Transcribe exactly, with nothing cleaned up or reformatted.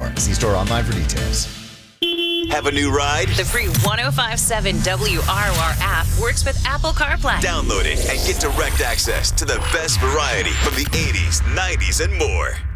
See store online for details. Have a new ride? The free one oh five point seven W R O R app works with Apple CarPlay. Download it and get direct access to the best variety from the eighties, nineties, and more.